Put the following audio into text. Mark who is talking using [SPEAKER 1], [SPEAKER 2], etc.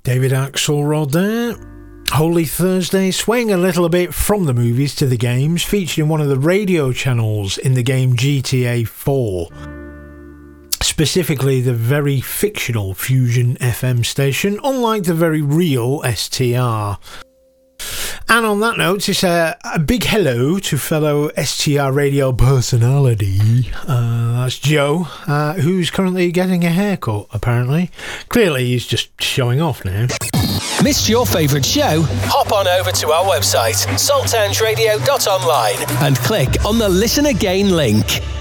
[SPEAKER 1] David Axelrod there. Holy Thursday, swaying a little bit from the movies to the games, featured in one of the radio channels in the game GTA 4. Specifically the very fictional Fusion FM station, unlike the very real STR. And on that note, it's a big hello to fellow STR radio personality. That's Joe, who's currently getting a haircut, apparently. Clearly, he's just showing off now.
[SPEAKER 2] Missed your favourite show? Hop on over to our website, salttownsradio.online, and click on the Listen Again link.